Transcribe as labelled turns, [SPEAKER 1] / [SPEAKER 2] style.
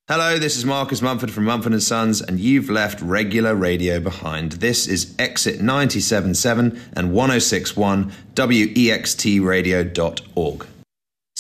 [SPEAKER 1] Hello, this is Marcus Mumford from Mumford & Sons, and you've left regular radio behind. This is Exit 97.7 and 106.1 WEXTradio.org.